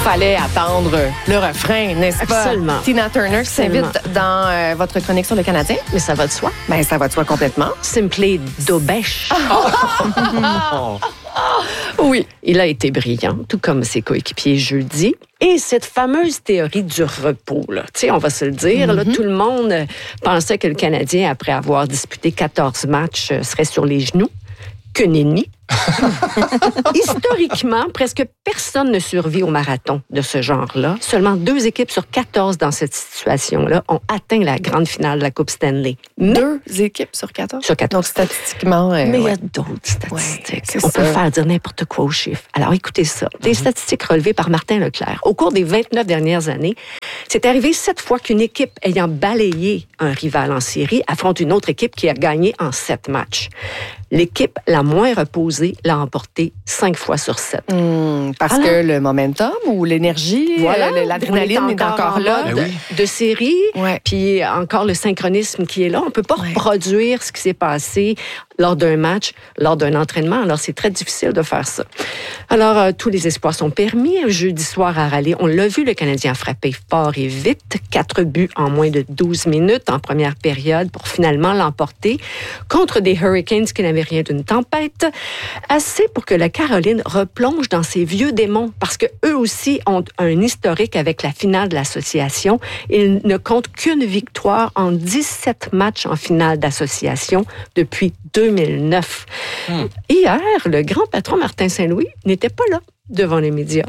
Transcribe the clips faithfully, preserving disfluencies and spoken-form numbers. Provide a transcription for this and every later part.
fallait attendre le refrain, n'est-ce pas? Absolument. Tina Turner qui s'invite dans euh, votre chronique sur le Canadien. Mais ça va de soi. Ben, ça va de soi complètement. Simply Dobèche. Oh. Oui. Il a été brillant, tout comme ses coéquipiers jeudi. Et cette fameuse théorie du repos, là, tu sais, on va se le dire, mm-hmm. là, tout le monde pensait que le Canadien, après avoir disputé quatorze matchs, serait sur les genoux. Que nenni. Historiquement, presque personne ne survit au marathon de ce genre-là. Seulement deux équipes sur quatorze dans cette situation-là ont atteint la grande finale de la Coupe Stanley. Mais, deux équipes sur quatorze? Sur quatorze. Donc, statistiquement... Euh, Mais il ouais. y a d'autres statistiques. Ouais, On ça. peut faire dire n'importe quoi aux chiffres. Alors, écoutez ça. Des mm-hmm. statistiques relevées par Martin Leclerc. Au cours des vingt-neuf dernières années, c'est arrivé sept fois qu'une équipe ayant balayé un rival en série affronte une autre équipe qui a gagné en sept matchs. L'équipe la moins reposée l'a emporté cinq fois sur sept. Mmh, parce Alors, que le momentum ou l'énergie, voilà, euh, l'adrénaline est encore, encore là. De, oui. de série, ouais. puis encore le synchronisme qui est là. On ne peut pas ouais. reproduire ce qui s'est passé lors d'un match, lors d'un entraînement. Alors, c'est très difficile de faire ça. Alors, euh, tous les espoirs sont permis. Jeudi soir à Raleigh, on l'a vu, le Canadien a frappé fort et vite. Quatre buts en moins de douze minutes en première période pour finalement l'emporter contre des Hurricanes qui n'avaient rien d'une tempête. Assez pour que la Caroline replonge dans ses vieux démons parce qu'eux aussi ont un historique avec la finale de l'association. Ils ne comptent qu'une victoire en dix-sept matchs en finale d'association depuis deux mille neuf. Hum. Hier, le grand patron Martin Saint-Louis n'était pas là devant les médias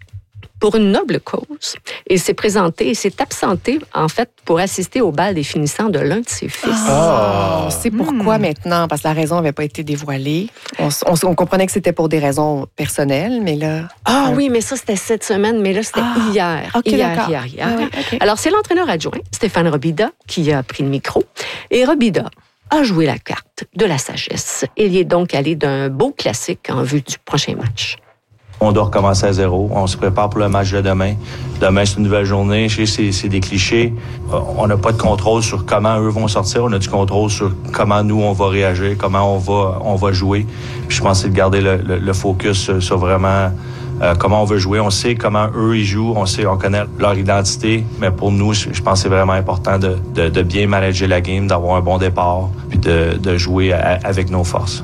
pour une noble cause. Il s'est présenté, il s'est absenté, en fait, pour assister au bal des finissants de l'un de ses fils. Oh. On sait pourquoi mmh. maintenant, parce que la raison n'avait pas été dévoilée. On, on, on comprenait que c'était pour des raisons personnelles, mais là... Ah euh... oui, mais ça, c'était cette semaine, mais là, c'était ah. hier. Okay, hier, d'accord. hier, hier. Ah, ouais, okay. Alors, c'est l'entraîneur adjoint, Stéphane Robida, qui a pris le micro. Et Robida a joué la carte de la sagesse. Il y est donc allé d'un beau classique en vue du prochain match. On doit recommencer à zéro. On se prépare pour le match de demain. Demain, c'est une nouvelle journée. Je sais, c'est, c'est des clichés. On n'a pas de contrôle sur comment eux vont sortir. On a du contrôle sur comment nous, on va réagir, comment on va, on va jouer. Puis je pense que c'est de garder le, le, le focus sur, sur vraiment euh, comment on veut jouer. On sait comment eux, ils jouent. On sait, on connaît leur identité. Mais pour nous, je pense que c'est vraiment important de, de, de bien manager la game, d'avoir un bon départ, puis de, de jouer à, avec nos forces.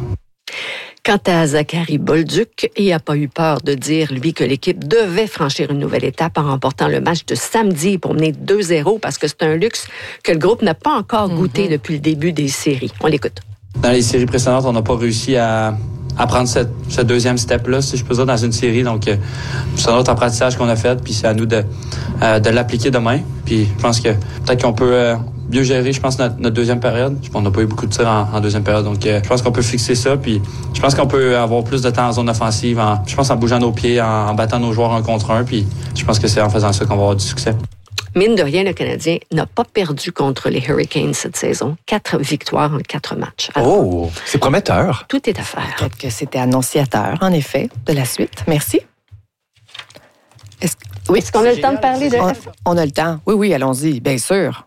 Quant à Zachary Bolduc, il n'a pas eu peur de dire, lui, que l'équipe devait franchir une nouvelle étape en remportant le match de samedi pour mener deux zéro parce que c'est un luxe que le groupe n'a pas encore goûté mm-hmm. depuis le début des séries. On l'écoute. Dans les séries précédentes, on n'a pas réussi à, à prendre cette, ce deuxième step-là, si je peux dire, dans une série. Donc, euh, c'est notre apprentissage qu'on a fait, puis c'est à nous de, euh, de l'appliquer demain. Puis je pense que peut-être qu'on peut... Euh, mieux gérer, je pense, notre, notre deuxième période. On n'a pas eu beaucoup de tirs en, en deuxième période, donc euh, je pense qu'on peut fixer ça. Puis je pense qu'on peut avoir plus de temps en zone offensive, en, je pense en bougeant nos pieds, en, en battant nos joueurs un contre un. Puis je pense que c'est en faisant ça qu'on va avoir du succès. Mine de rien, le Canadien n'a pas perdu contre les Hurricanes cette saison. Quatre victoires en quatre matchs. Alors, oh, c'est prometteur. Tout est à faire. Peut-être que c'était annonciateur, en effet, de la suite. Merci. Est-ce, oui, Est-ce qu'on a le temps de parler de... On, on a le temps. Oui, oui, allons-y, bien sûr.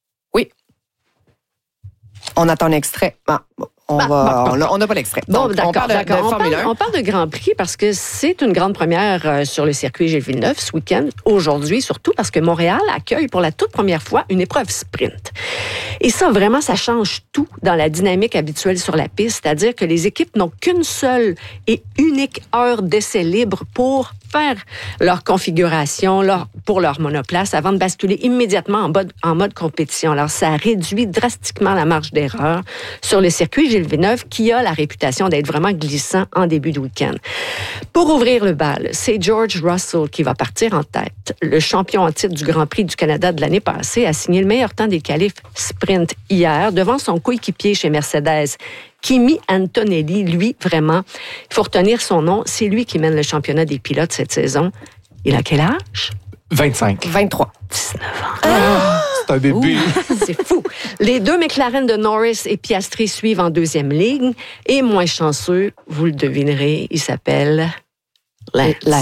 On attend l'extrait. Bon, on bah, va, bah, on n'a pas l'extrait. Bon, Donc, d'accord, on parle de, d'accord. de on, Formule parle, un. on parle de Grand Prix parce que c'est une grande première euh, sur le circuit Gilles Villeneuve ce week-end, aujourd'hui surtout parce que Montréal accueille pour la toute première fois une épreuve sprint. Et ça, vraiment, ça change tout dans la dynamique habituelle sur la piste, c'est-à-dire que les équipes n'ont qu'une seule et unique heure d'essai libre pour faire leur configuration leur, pour leur monoplace avant de basculer immédiatement en mode, en mode compétition. Alors, ça réduit drastiquement la marge d'erreur sur le circuit Gilles Villeneuve qui a la réputation d'être vraiment glissant en début de week-end. Pour ouvrir le bal, c'est George Russell qui va partir en tête. Le champion en titre du Grand Prix du Canada de l'année passée a signé le meilleur temps des qualifs sprint hier devant son coéquipier chez Mercedes, Kimi Antonelli, lui, vraiment, il faut retenir son nom, c'est lui qui mène le championnat des pilotes cette saison. Il a quel âge? vingt-cinq. vingt-trois. dix-neuf ans. Ah! C'est un bébé. Ouh, c'est fou. Les deux McLaren de Norris et Piastri suivent en deuxième ligne. Et moins chanceux, vous le devinerez, il s'appelle Lance. Lance.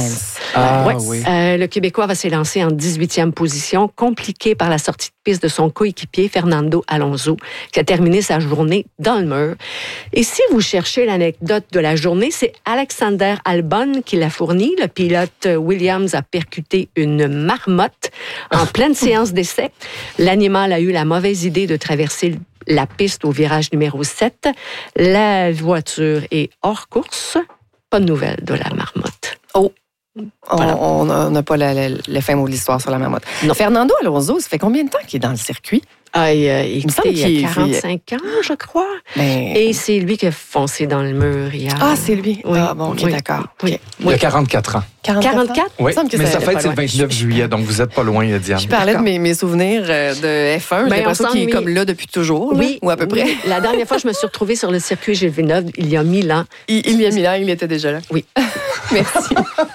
Ah, Ouais. oui. Euh, le Québécois va s'élancer en dix-huitième position, compliqué par la sortie de piste de son coéquipier Fernando Alonso, qui a terminé sa journée dans le mur. Et si vous cherchez l'anecdote de la journée, c'est Alexander Albon qui l'a fourni. Le pilote Williams a percuté une marmotte en pleine séance d'essai. L'animal a eu la mauvaise idée de traverser la piste au virage numéro sept. La voiture est hors course. Pas de nouvelles de la marmotte. Oh! Voilà. On n'a pas la, la, le fin mot de l'histoire sur la marmotte. Non. Fernando Alonso, ça fait combien de temps qu'il est dans le circuit? Ah, il, euh, me semble écoutez, il qu'il- y a quarante-cinq ans, je crois. Ben... Et c'est lui qui a foncé dans le mur hier. Ah, c'est lui? Oui. Ah, bon, OK, Oui. d'accord. Oui. OK. Il a quarante-quatre ans. quarante-quatre? Oui, Il me semble que mais ça sa allait fête, pas c'est le loin. vingt-neuf juillet, donc vous n'êtes pas loin, Diane. Je parlais de D'accord. mes, mes souvenirs euh, de F un. J'ai Ben, l'impression on qu'il est s'ennuie. comme là depuis toujours, là, Oui. ou à peu près. Oui. La dernière fois, je me suis retrouvée sur le circuit Gilles Villeneuve, il y a mille ans. Il, il y a mille ans, il était déjà là. Oui. Merci.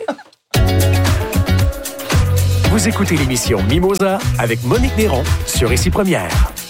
Vous écoutez l'émission Mimosa avec Monique Néron sur Ici Première.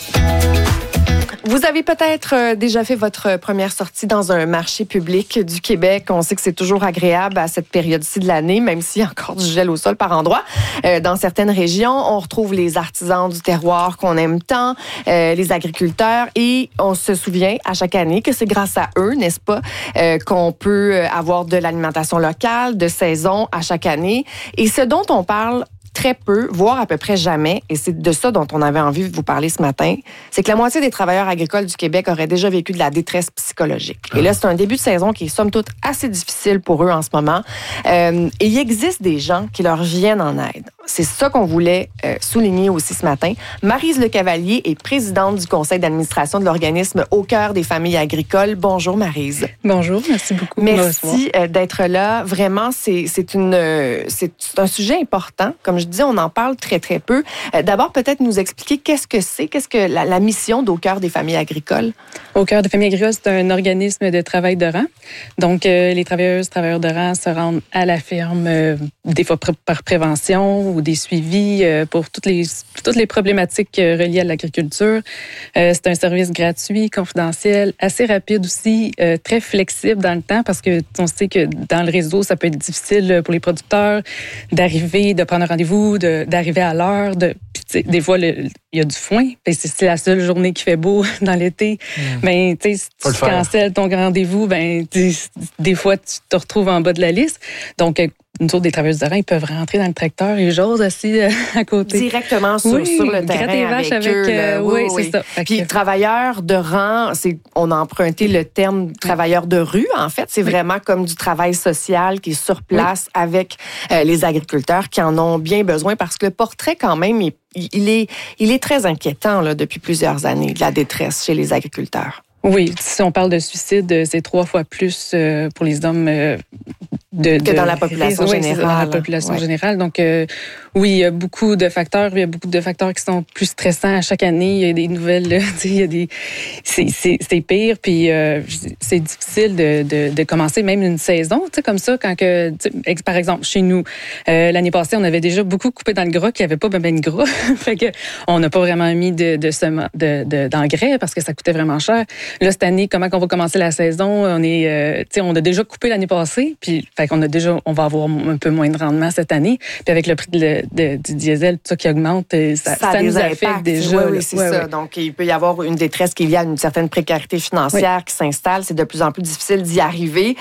Vous avez peut-être euh, déjà fait votre première sortie dans un marché public du Québec. On sait que c'est toujours agréable à cette période-ci de l'année, même s'il y a encore du gel au sol par endroits. Euh, dans certaines régions, on retrouve les artisans du terroir qu'on aime tant, euh, les agriculteurs, et on se souvient à chaque année que c'est grâce à eux, n'est-ce pas, euh, qu'on peut avoir de l'alimentation locale, de saison à chaque année. Et ce dont on parle très peu, voire à peu près jamais, et c'est de ça dont on avait envie de vous parler ce matin, c'est que la moitié des travailleurs agricoles du Québec auraient déjà vécu de la détresse psychologique. Et là, c'est un début de saison qui est somme toute assez difficile pour eux en ce moment. Euh, et il existe des gens qui leur viennent en aide. C'est ça qu'on voulait euh, souligner aussi ce matin. Maryse Lecavalier est présidente du conseil d'administration de l'organisme Au cœur des familles agricoles. Bonjour Maryse. Bonjour, merci beaucoup de me recevoir. Merci euh, d'être là. Vraiment, c'est, c'est, une, euh, c'est un sujet important. Comme je dis, on en parle très, très peu. Euh, d'abord, peut-être nous expliquer qu'est-ce que c'est, qu'est-ce que la, la mission d'Au cœur des familles agricoles? Au cœur des familles agricoles, c'est un organisme de travail de rang. Donc, euh, les travailleuses, travailleurs de rang se rendent à la ferme, euh, des fois pr- par prévention ou des suivis euh, pour toutes les, toutes les problématiques euh, reliées à l'agriculture. Euh, c'est un service gratuit, confidentiel, assez rapide aussi, euh, très flexible dans le temps parce que on sait que dans le réseau, ça peut être difficile pour les producteurs d'arriver, de prendre un rendez-vous, de, d'arriver à l'heure. De, puis, des fois, le, il y a du foin. Puis c'est, c'est la seule journée qui fait beau dans l'été. Mmh. Ben, tu sais, si Faut tu cancelles ton rendez-vous, ben, des fois, tu te retrouves en bas de la liste. Donc, nous autres, des travailleurs de rang, ils peuvent rentrer dans le tracteur et j'ose assis euh, à côté. Directement sur, oui, sur le terrain avec, avec eux. Euh, oui, oui, oui, c'est ça. Fait Puis que... travailleurs de rang, c'est, on a emprunté le terme travailleurs de rue, en fait. C'est oui. vraiment comme du travail social qui est sur place oui. avec euh, les agriculteurs qui en ont bien besoin parce que le portrait, quand même, il, il, est, il est très inquiétant là, depuis plusieurs années, de la détresse chez les agriculteurs. Oui, si on parle de suicide, c'est trois fois plus euh, pour les hommes euh, de, que de, dans la population oui, générale. Dans la population ouais. générale. Donc, euh, oui, il y a beaucoup de facteurs. Il y a beaucoup de facteurs qui sont plus stressants à chaque année. Il y a des nouvelles. Il y a des. C'est, c'est, c'est pire. Puis euh, c'est difficile de, de, de commencer même une saison, tu sais, comme ça, quand que, par exemple, chez nous, euh, l'année passée, on avait déjà beaucoup coupé dans le gras, qu'il n'y avait pas ben de gras. Fait que on n'a pas vraiment mis de, de, de, de, d'engrais parce que ça coûtait vraiment cher. Là, cette année, comment on va commencer la saison? On est, euh, tu sais, on a déjà coupé l'année passée, puis fait qu'on a déjà, on va avoir un peu moins de rendement cette année. Puis avec le prix de, de, du diesel, tout ça qui augmente, ça, ça, ça nous impacts. affecte déjà. Oui, oui, c'est ouais, ça. Ouais. Donc, il peut y avoir une détresse qui est liée à une certaine précarité financière oui. qui s'installe. C'est de plus en plus difficile d'y arriver.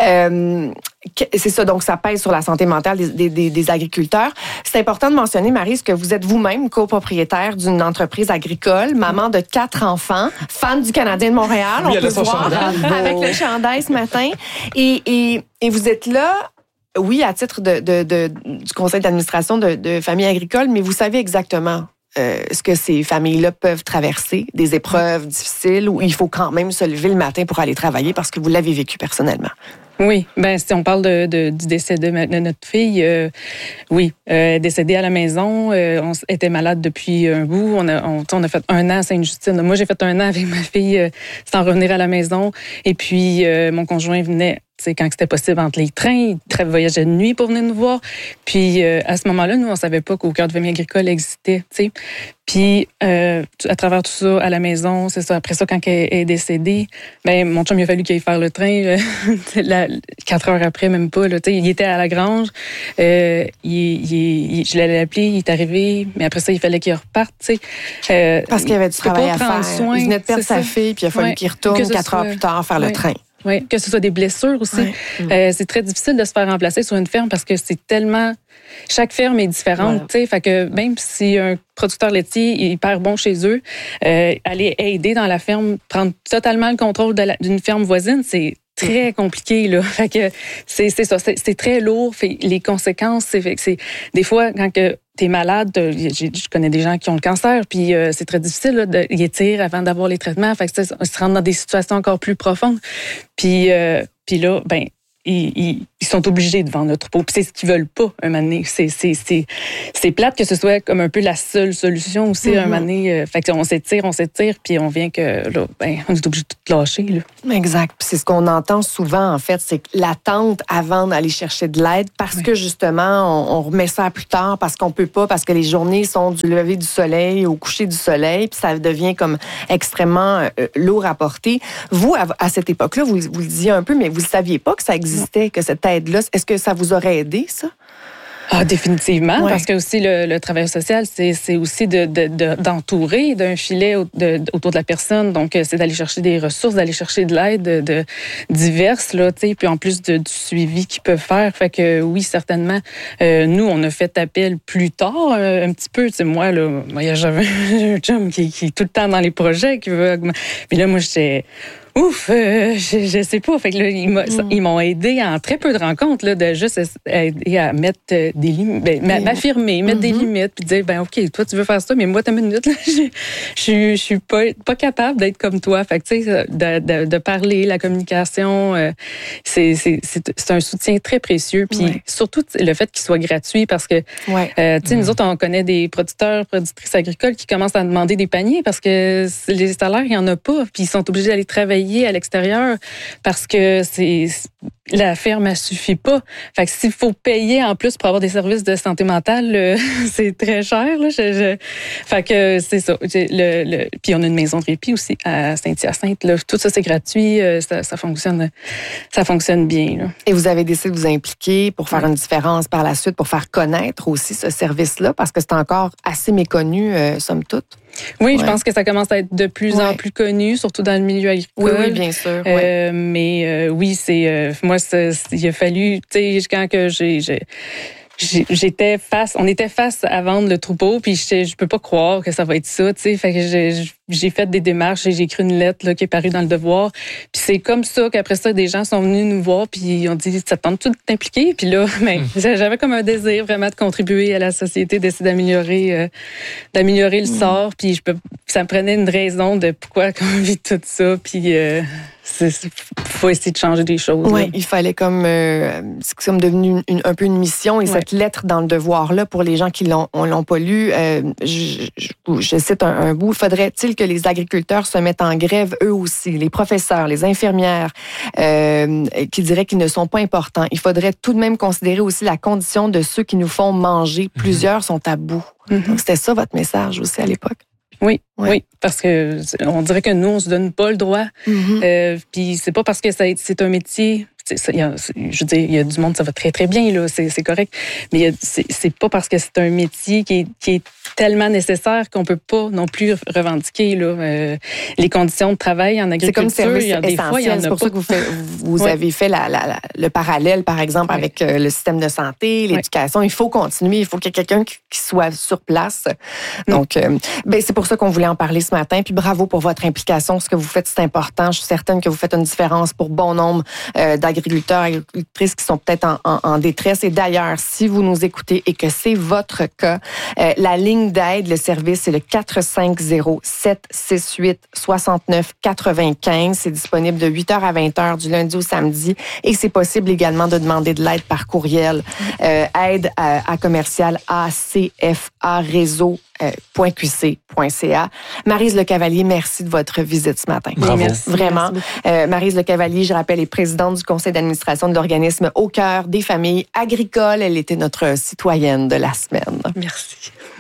Euh, c'est ça, donc ça pèse sur la santé mentale des, des, des agriculteurs. C'est important de mentionner, Maryse, que vous êtes vous-même copropriétaire d'une entreprise agricole, maman de quatre enfants, fan du Canadien de Montréal, oui, on peut voir, avec le chandail ce matin. Et, et, et vous êtes là, oui, à titre de, de, de, du conseil d'administration de, de familles agricoles, mais vous savez exactement euh, ce que ces familles-là peuvent traverser, des épreuves difficiles où il faut quand même se lever le matin pour aller travailler parce que vous l'avez vécu personnellement. Oui, ben si on parle de, de, du décès de, ma, de notre fille, euh, oui, euh, décédée à la maison, euh, on était malade depuis un bout, on a, on, on a fait un an à Sainte-Justine. Moi, j'ai fait un an avec ma fille euh, sans revenir à la maison, et puis euh, mon conjoint venait sais, quand c'était possible entre les trains. Ils voyageaient de nuit pour venir nous voir. Puis euh, à ce moment-là, nous, on savait pas qu'au cœur de famille agricole existait, tu sais. Puis, euh, à travers tout ça, à la maison, c'est ça. Après ça, quand elle est décédée, ben mon chum, il a fallu qu'il aille faire le train. Euh, la, quatre heures après, même pas. Là, il était à la grange. Euh, il, il, il, je l'allais appeler, il est arrivé. Mais après ça, il fallait qu'il reparte. Euh, Parce qu'il y avait du travail à faire. Soin, il venait de perdre sa ça. fille, puis il a fallu ouais. qu'il retourne quatre soit... heures plus tard faire ouais. le train. Oui, que ce soit des blessures aussi. Ouais. Euh, c'est très difficile de se faire remplacer sur une ferme parce que c'est tellement... Chaque ferme est différente, tu sais. Fait que même si un producteur laitier est hyper bon chez eux, euh, aller aider dans la ferme, prendre totalement le contrôle de la, d'une ferme voisine, c'est très compliqué, là. Fait que c'est, c'est ça, c'est, c'est très lourd. Fait, les conséquences, c'est, fait que c'est des fois, quand que t'es malade, je connais des gens qui ont le cancer, puis euh, c'est très difficile là, de les étirer avant d'avoir les traitements. Fait que ça, on se rend dans des situations encore plus profondes. Puis, euh, puis là, ben Ils, ils, ils sont obligés de vendre le troupeau. Puis c'est ce qu'ils veulent pas, un moment donné. C'est, c'est, c'est, c'est plate que ce soit comme un peu la seule solution aussi, mm-hmm. un moment donné. Euh, fait qu'on s'étire, on s'étire, puis on vient que, là, ben, on est obligé de tout lâcher, là. Exact. Puis c'est ce qu'on entend souvent, en fait, c'est l'attente avant d'aller chercher de l'aide parce oui. que, justement, on, on remet ça à plus tard parce qu'on peut pas, parce que les journées sont du lever du soleil au coucher du soleil, puis ça devient comme extrêmement euh, lourd à porter. Vous, à, à cette époque-là, vous, vous le disiez un peu, mais vous ne saviez pas que ça existait. Existait, que cette aide-là, est-ce que ça vous aurait aidé, ça? Ah, définitivement, ouais. parce que aussi le, le travail social, c'est, c'est aussi de, de, de, d'entourer d'un filet de, autour de la personne. Donc, c'est d'aller chercher des ressources, d'aller chercher de l'aide de, de diverses, là, tu sais, puis en plus de, du suivi qu'ils peuvent faire. Fait que oui, certainement, euh, nous, on a fait appel plus tard, euh, un petit peu. Tu sais, moi, là, moi, j'avais un chum qui, qui est tout le temps dans les projets, qui veut augmenter. Puis là, moi, j'étais... Ouf, euh, je, je sais pas. Fait que là, ils, m'a, mm. ils m'ont aidé en très peu de rencontres là, de juste aider à mettre des limites, ben, mm. m'affirmer, mettre mm-hmm. des limites, puis dire ben ok, toi tu veux faire ça, mais moi t'as une minute là, je, je, je suis pas pas capable d'être comme toi. Fait que tu sais, de, de, de parler, la communication, euh, c'est, c'est c'est c'est un soutien très précieux. Puis ouais. surtout le fait qu'il soit gratuit, parce que ouais. euh, tu sais, mm. nous autres on connaît des producteurs, productrices agricoles qui commencent à demander des paniers parce que les salaires il y en a pas, puis ils sont obligés d'aller travailler à l'extérieur parce que c'est la ferme elle suffit pas. Fait que s'il faut payer en plus pour avoir des services de santé mentale, euh, c'est très cher là. Je, je... Fait que c'est ça. Le, le... Puis on a une maison de répit aussi à Saint-Hyacinthe. Là. Tout ça c'est gratuit, ça, ça fonctionne, ça fonctionne bien. Là. Et vous avez décidé de vous impliquer pour faire une différence par la suite, pour faire connaître aussi ce service-là, parce que c'est encore assez méconnu, euh, somme toute. Oui, ouais. je pense que ça commence à être de plus ouais. en plus connu, surtout dans le milieu agricole. Oui, oui bien sûr. Euh, ouais. Mais euh, oui, c'est euh, moi, c'est, il a fallu, tu sais, quand que j'ai, j'ai j'étais face, on était face à vendre le troupeau, puis je, je peux pas croire que ça va être ça, tu sais. Fait que j'ai, j'ai fait des démarches et j'ai écrit une lettre là, qui est parue dans le Devoir. Puis c'est comme ça qu'après ça, des gens sont venus nous voir, puis ils ont dit, ça te tente-tu de t'impliquer? Puis là, ben, j'avais comme un désir vraiment de contribuer à la société, d'essayer d'améliorer, euh, d'améliorer le mmh. sort. Puis je peux, ça me prenait une raison de pourquoi on vit tout ça. Puis euh, il faut essayer de changer des choses. Oui, il fallait comme, euh, c'est comme devenu une, un peu une mission. Et ouais. cette lettre dans le Devoir-là, pour les gens qui l'ont, on l'ont pas lu, euh, je, je, je cite un, un bout, faudrait-il que les agriculteurs se mettent en grève eux aussi, les professeurs, les infirmières, euh, qui diraient qu'ils ne sont pas importants. Il faudrait tout de même considérer aussi la condition de ceux qui nous font manger. Plusieurs sont à bout. Mm-hmm. Donc, c'était ça votre message aussi à l'époque. Oui, ouais. oui, parce que on dirait que nous, on se donne pas le droit. Mm-hmm. Euh, puis c'est pas parce que ça, c'est un métier. C'est, y a, je veux dire, il y a du monde, ça va très, très bien, là, c'est, c'est correct. Mais y a, c'est, c'est pas parce que c'est un métier qui est, qui est tellement nécessaire qu'on peut pas non plus revendiquer là, euh, les conditions de travail en agriculture. C'est comme service il y a des essentiel. Fois, il y en a c'est pour pas. ça que vous, fait, vous ouais. avez fait la, la, la, le parallèle, par exemple, ouais. avec euh, le système de santé, l'éducation. Ouais. Il faut continuer, il faut qu'il y ait quelqu'un qui, qui soit sur place. Mm. Donc, euh, ben, c'est pour ça qu'on voulait en parler ce matin. Puis bravo pour votre implication. Ce que vous faites, c'est important. Je suis certaine que vous faites une différence pour bon nombre euh, d'agriculteurs, agricultrices qui sont peut-être en, en, en détresse. Et d'ailleurs, si vous nous écoutez et que c'est votre cas, euh, la ligne d'aide, le service, c'est le quatre cinq zéro, sept six huit, six neuf quatre-vingt-quinze. C'est disponible de huit heures à vingt heures du lundi au samedi. Et c'est possible également de demander de l'aide par courriel. Euh, aide à, à commercial A C F A réseau point q c point c a. Maryse Lecavalier, merci de votre visite ce matin. Bravo. Merci. Vraiment. Merci Euh, Maryse Lecavalier, je rappelle, est présidente du conseil d'administration de l'organisme Au cœur des familles agricoles. Elle était notre citoyenne de la semaine. Merci.